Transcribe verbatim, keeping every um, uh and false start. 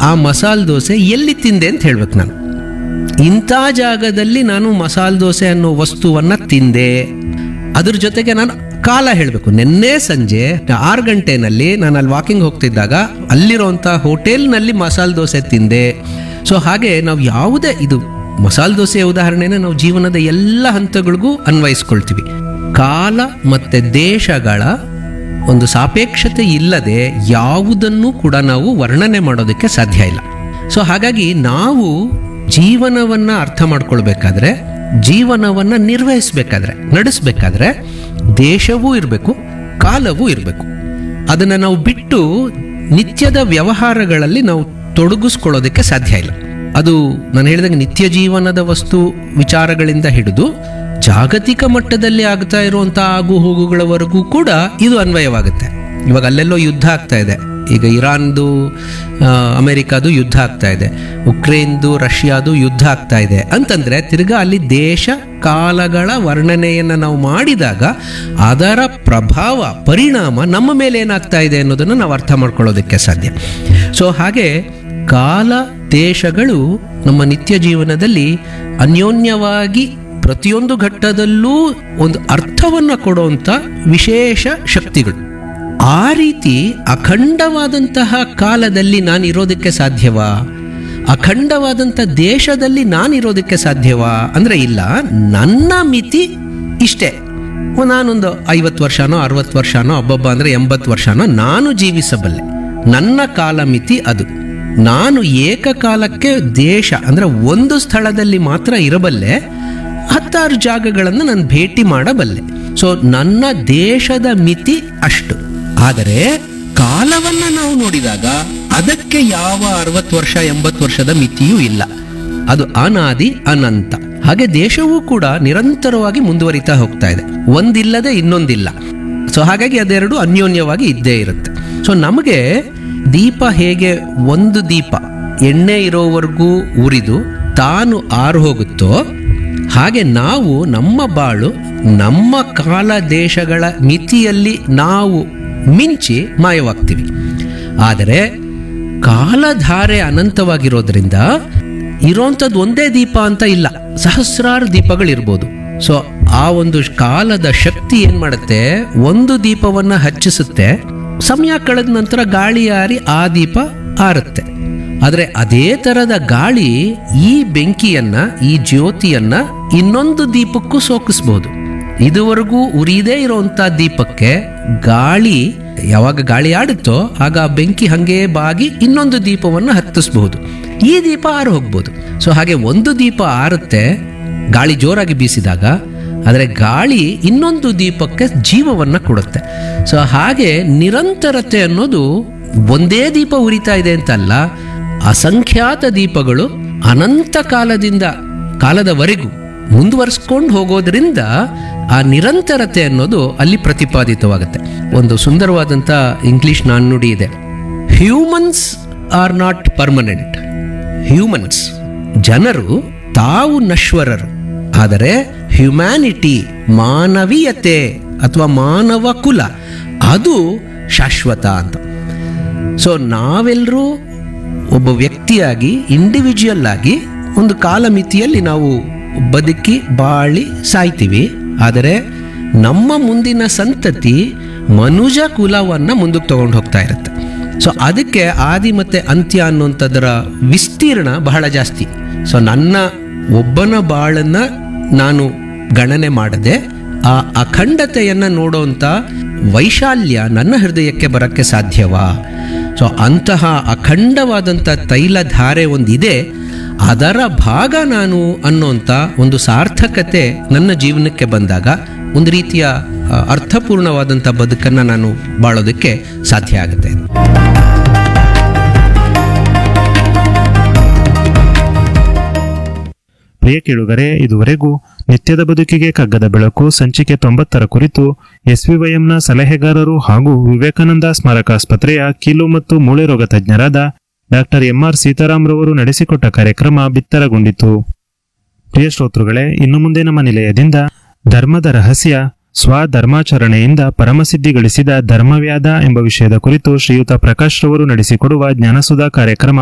ಆ ಮಸಾಲೆ ದೋಸೆ ಎಲ್ಲಿ ತಿಂದೆ ಅಂತ ಹೇಳ್ಬೇಕು. ನಾನು ಇಂಥ ಜಾಗದಲ್ಲಿ ನಾನು ಮಸಾಲೆ ದೋಸೆ ಅನ್ನೋ ವಸ್ತುವನ್ನು ತಿಂದೆ. ಅದ್ರ ಜೊತೆಗೆ ನಾನು ಕಾಲ ಹೇಳಬೇಕು. ನಿನ್ನೆ ಸಂಜೆ ಆರು ಗಂಟೆನಲ್ಲಿ ನಾನು ಅಲ್ಲಿ ವಾಕಿಂಗ್ ಹೋಗ್ತಿದ್ದಾಗ ಅಲ್ಲಿರೋಂಥ ಹೋಟೆಲ್ನಲ್ಲಿ ಮಸಾಲೆ ದೋಸೆ ತಿಂದೆ. ಸೊ ಹಾಗೆ ನಾವು ಯಾವುದೇ ಇದು ಮಸಾಲೆ ದೋಸೆಯ ಉದಾಹರಣೆನ ನಾವು ಜೀವನದ ಎಲ್ಲ ಹಂತಗಳಿಗೂ ಅನ್ವಯಿಸ್ಕೊಳ್ತೀವಿ. ಕಾಲ ಮತ್ತು ದೇಶಗಳ ಒಂದು ಸಾಪೇಕ್ಷತೆ ಇಲ್ಲದೆ ಯಾವುದನ್ನು ಕೂಡ ನಾವು ವರ್ಣನೆ ಮಾಡೋದಕ್ಕೆ ಸಾಧ್ಯ ಇಲ್ಲ. ಸೊ ಹಾಗಾಗಿ ನಾವು ಜೀವನವನ್ನು ಅರ್ಥ ಮಾಡ್ಕೊಳ್ಬೇಕಾದ್ರೆ, ಜೀವನವನ್ನು ನಿರ್ವಹಿಸಬೇಕಾದ್ರೆ, ನಡೆಸಬೇಕಾದ್ರೆ ದೇಶವೂ ಇರಬೇಕು, ಕಾಲವೂ ಇರಬೇಕು. ಅದನ್ನು ನಾವು ಬಿಟ್ಟು ನಿತ್ಯದ ವ್ಯವಹಾರಗಳಲ್ಲಿ ನಾವು ತೊಡಗಿಸ್ಕೊಳ್ಳೋದಕ್ಕೆ ಸಾಧ್ಯ ಇಲ್ಲ. ಅದು ನಾನು ಹೇಳಿದಾಗ ನಿತ್ಯ ಜೀವನದ ವಸ್ತು ವಿಚಾರಗಳಿಂದ ಹಿಡಿದು ಜಾಗತಿಕ ಮಟ್ಟದಲ್ಲಿ ಆಗ್ತಾ ಇರುವಂಥ ಆಗು ಹೋಗುಗಳವರೆಗೂ ಕೂಡ ಇದು ಅನ್ವಯವಾಗುತ್ತೆ. ಇವಾಗ ಅಲ್ಲೆಲ್ಲೋ ಯುದ್ಧ ಆಗ್ತಾ ಇದೆ. ಈಗ ಇರಾನ್ದು ಅಮೆರಿಕಾದು ಯುದ್ಧ ಆಗ್ತಾ ಇದೆ, ಉಕ್ರೇನ್ದು ರಷ್ಯಾದು ಯುದ್ಧ ಆಗ್ತಾ ಇದೆ ಅಂತಂದರೆ ತಿರ್ಗಾ ಅಲ್ಲಿ ದೇಶ ಕಾಲಗಳ ವರ್ಣನೆಯನ್ನು ನಾವು ಮಾಡಿದಾಗ ಅದರ ಪ್ರಭಾವ ಪರಿಣಾಮ ನಮ್ಮ ಮೇಲೆ ಏನಾಗ್ತಾ ಇದೆ ಅನ್ನೋದನ್ನು ನಾವು ಅರ್ಥ ಮಾಡ್ಕೊಳ್ಳೋದಕ್ಕೆ ಸಾಧ್ಯ. ಸೊ ಹಾಗೆ ಕಾಲ ದೇಶಗಳು ನಮ್ಮ ನಿತ್ಯ ಜೀವನದಲ್ಲಿ ಅನ್ಯೋನ್ಯವಾಗಿ ಪ್ರತಿಯೊಂದು ಘಟ್ಟದಲ್ಲೂ ಒಂದು ಅರ್ಥವನ್ನು ಕೊಡುವಂಥ ವಿಶೇಷ ಶಕ್ತಿಗಳು. ಆ ರೀತಿ ಅಖಂಡವಾದಂತಹ ಕಾಲದಲ್ಲಿ ನಾನು ಇರೋದಕ್ಕೆ ಸಾಧ್ಯವಾ? ಅಖಂಡವಾದಂಥ ದೇಶದಲ್ಲಿ ನಾನು ಇರೋದಕ್ಕೆ ಸಾಧ್ಯವಾ ಅಂದರೆ ಇಲ್ಲ. ನನ್ನ ಮಿತಿ ಇಷ್ಟೇ. ನಾನೊಂದು ಐವತ್ತು ವರ್ಷನೋ ಅರವತ್ತು ವರ್ಷನೋ ಹಬ್ಬಬ್ಬ ಅಂದರೆ ಎಂಬತ್ತು ವರ್ಷನೋ ನಾನು ಜೀವಿಸಬಲ್ಲೆ. ನನ್ನ ಕಾಲ ಮಿತಿ ಅದು. ನಾನು ಏಕಕಾಲಕ್ಕೆ ದೇಶ ಅಂದರೆ ಒಂದು ಸ್ಥಳದಲ್ಲಿ ಮಾತ್ರ ಇರಬಲ್ಲೆ. ಹತ್ತಾರು ಜಾಗಗಳನ್ನು ನಾನು ಭೇಟಿ ಮಾಡಬಲ್ಲೆ. ಸೊ ನನ್ನ ದೇಶದ ಮಿತಿ ಅಷ್ಟು. ಆದರೆ ಕಾಲವನ್ನು ನಾವು ನೋಡಿದಾಗ ಅದಕ್ಕೆ ಯಾವ ಅರವತ್ತು ವರ್ಷ ಎಂಬತ್ತು ವರ್ಷದ ಮಿತಿಯೂ ಇಲ್ಲ. ಅದು ಅನಾದಿ ಅನಂತ. ಹಾಗೆ ದೇಶವೂ ಕೂಡ ನಿರಂತರವಾಗಿ ಮುಂದುವರಿತಾ ಹೋಗ್ತಾ ಇದೆ, ಒಂದಿಲ್ಲದೆ ಇನ್ನೊಂದಿಲ್ಲ. ಸೊ ಹಾಗಾಗಿ ಅದೆರಡು ಅನ್ಯೋನ್ಯವಾಗಿ ಇದ್ದೇ ಇರುತ್ತೆ. ಸೊ ನಮಗೆ ದೀಪ ಹೇಗೆ ಒಂದು ದೀಪ ಎಣ್ಣೆ ಇರೋವರೆಗೂ ಉರಿದು ತಾನು ಆರು ಹೋಗುತ್ತೋ, ಹಾಗೆ ನಾವು ನಮ್ಮ ಬಾಳು ನಮ್ಮ ಕಾಲ ದೇಶಗಳ ಮಿತಿಯಲ್ಲಿ ನಾವು ಮಿಂಚಿ ಮಾಯವಾಗ್ತೀವಿ. ಆದರೆ ಕಾಲಧಾರೆ ಅನಂತವಾಗಿರೋದ್ರಿಂದ ಇರೋಂಥದ್ದು ಒಂದೇ ದೀಪ ಅಂತ ಇಲ್ಲ, ಸಹಸ್ರಾರು ದೀಪಗಳಿರ್ಬೋದು. ಸೊ ಆ ಒಂದು ಕಾಲದ ಶಕ್ತಿ ಏನು ಮಾಡುತ್ತೆ, ಒಂದು ದೀಪವನ್ನು ಹಚ್ಚಿಸುತ್ತೆ, ಸಮಯ ಕಳೆದ ನಂತರ ಗಾಳಿ ಆರಿ ಆ ದೀಪ ಆರುತ್ತೆ. ಆದರೆ ಅದೇ ಥರದ ಗಾಳಿ ಈ ಬೆಂಕಿಯನ್ನ, ಈ ಜ್ಯೋತಿಯನ್ನ ಇನ್ನೊಂದು ದೀಪಕ್ಕೂ ಸೋಕಿಸ್ಬೋದು. ಇದುವರೆಗೂ ಉರಿದೇ ಇರೋಂಥ ದೀಪಕ್ಕೆ ಗಾಳಿ ಯಾವಾಗ ಗಾಳಿ ಆಡುತ್ತೋ ಆಗ ಆ ಬೆಂಕಿ ಹಂಗೆ ಬಾಗಿ ಇನ್ನೊಂದು ದೀಪವನ್ನು ಹತ್ತಿಸ್ಬಹುದು. ಈ ದೀಪ ಆರು ಹೋಗ್ಬೋದು. ಸೊ ಹಾಗೆ ಒಂದು ದೀಪ ಆರುತ್ತೆ ಗಾಳಿ ಜೋರಾಗಿ ಬೀಸಿದಾಗ, ಆದರೆ ಗಾಳಿ ಇನ್ನೊಂದು ದೀಪಕ್ಕೆ ಜೀವವನ್ನು ಕೊಡುತ್ತೆ. ಸೊ ಹಾಗೆ ನಿರಂತರತೆ ಅನ್ನೋದು ಒಂದೇ ದೀಪ ಉರಿತಾ ಇದೆ ಅಂತಲ್ಲ, ಅಸಂಖ್ಯಾತ ದೀಪಗಳು ಅನಂತ ಕಾಲದಿಂದ ಕಾಲದವರೆಗೂ ಮುಂದುವರಿಸ್ಕೊಂಡು ಹೋಗೋದ್ರಿಂದ ಆ ನಿರಂತರತೆ ಅನ್ನೋದು ಅಲ್ಲಿ ಪ್ರತಿಪಾದಿತವಾಗುತ್ತೆ. ಒಂದು ಸುಂದರವಾದಂಥ ಇಂಗ್ಲಿಷ್ ನಾಣ್ಣುಡಿ ಇದೆ, humans R not permanent. Humans ಜನರು ತಾವು ನಶ್ವರರು, ಆದರೆ ಹ್ಯುಮ್ಯಾನಿಟಿ ಮಾನವೀಯತೆ ಅಥವಾ ಮಾನವ ಕುಲ ಅದು ಶಾಶ್ವತ ಅಂತ. ಸೊ ನಾವೆಲ್ಲರೂ ಒಬ್ಬ ವ್ಯಕ್ತಿಯಾಗಿ ಇಂಡಿವಿಜುವಲ್ ಆಗಿ ಒಂದು ಕಾಲಮಿತಿಯಲ್ಲಿ ನಾವು ಬದುಕಿ ಬಾಳಿ ಸಾಯ್ತೀವಿ. ಆದರೆ ನಮ್ಮ ಮುಂದಿನ ಸಂತತಿ ಮನುಜ ಕುಲವನ್ನು ಮುಂದಕ್ಕೆ ತಗೊಂಡು ಹೋಗ್ತಾ ಇರುತ್ತೆ. ಸೊ ಅದಕ್ಕೆ ಆದಿ ಮತ್ತು ಅಂತ್ಯ ಅನ್ನುವಂಥದ್ದರ ವಿಸ್ತೀರ್ಣ ಬಹಳ ಜಾಸ್ತಿ. ಸೊ ನನ್ನ ಒಬ್ಬನ ಬಾಳನ್ನು ನಾನು ಗಣನೆ ಮಾಡದೆ ಆ ಅಖಂಡತೆಯನ್ನು ನೋಡೋವಂಥ ವೈಶಾಲ್ಯ ನನ್ನ ಹೃದಯಕ್ಕೆ ಬರೋಕ್ಕೆ ಸಾಧ್ಯವಾ? ಸೊ ಅಂತಹ ಅಖಂಡವಾದಂಥ ತೈಲಧಾರೆ ಒಂದಿದೆ, ಅದರ ಭಾಗ ನಾನು ಅನ್ನೋಂಥ ಒಂದು ಸಾರ್ಥಕತೆ ನನ್ನ ಜೀವನಕ್ಕೆ ಬಂದಾಗ ಒಂದು ರೀತಿಯ ಅರ್ಥಪೂರ್ಣವಾದಂಥ ಬದುಕನ್ನು ನಾನು ಬಾಳೋದಕ್ಕೆ ಸಾಧ್ಯ ಆಗುತ್ತೆ. ಪ್ರಿಯ ಕೇಳುಗರೆ, ಇದುವರೆಗೂ ನಿತ್ಯದ ಬದುಕಿಗೆ ಕಗ್ಗದ ಬೆಳಕು ಸಂಚಿಕೆ ತೊಂಬತ್ತರ ಕುರಿತು ಎಸ್ವಿವೈಎಂನ ಸಲಹೆಗಾರರು ಹಾಗೂ ವಿವೇಕಾನಂದ ಸ್ಮಾರಕಾಸ್ಪತ್ರೆಯ ಕೀಲು ಮತ್ತು ಮೂಳೆ ರೋಗ ತಜ್ಞರಾದ ಡಾಕ್ಟರ್ ಎಂಆರ್ ಸೀತಾರಾಮ್ ರವರು ನಡೆಸಿಕೊಟ್ಟ ಕಾರ್ಯಕ್ರಮ ಬಿತ್ತರಗೊಂಡಿತು. ಪ್ರಿಯ ಶ್ರೋತೃಗಳೇ, ಇನ್ನು ಮುಂದೆ ನಮ್ಮ ನಿಲಯದಿಂದ ಧರ್ಮದ ರಹಸ್ಯ ಸ್ವಧರ್ಮಾಚರಣೆಯಿಂದ ಪರಮಸಿದ್ಧಿ ಗಳಿಸಿದ ಧರ್ಮವ್ಯಾಧ ಎಂಬ ವಿಷಯದ ಕುರಿತು ಶ್ರೀಯುತ ಪ್ರಕಾಶ್ ರವರು ನಡೆಸಿಕೊಡುವ ಜ್ಞಾನಸುಧಾ ಕಾರ್ಯಕ್ರಮ